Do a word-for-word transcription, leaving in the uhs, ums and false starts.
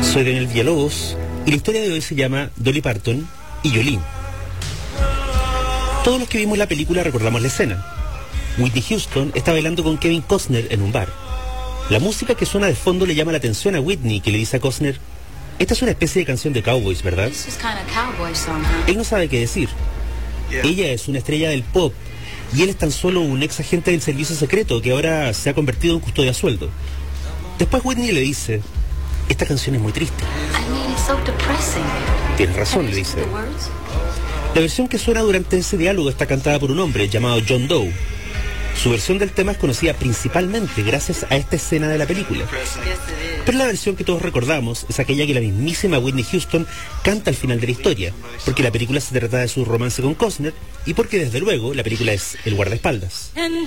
Soy Daniel Villalobos y la historia de hoy se llama Dolly Parton y Jolene. Todos los que vimos la película recordamos la escena. Whitney Houston está bailando con Kevin Costner en un bar. La música que suena de fondo le llama la atención a Whitney, que le dice a Costner: esta es una especie de canción de cowboys, ¿verdad? Él no sabe qué decir. Ella es una estrella del pop y él es tan solo un ex agente del servicio secreto que ahora se ha convertido en custodia a sueldo. Después Whitney le dice: esta canción es muy triste. Tienes razón, le dice. La versión que suena durante ese diálogo está cantada por un hombre llamado John Doe. Su versión del tema es conocida principalmente gracias a esta escena de la película. Pero la versión que todos recordamos es aquella que la mismísima Whitney Houston canta al final de la historia, porque la película se trata de su romance con Costner y porque desde luego la película es El guardaespaldas. And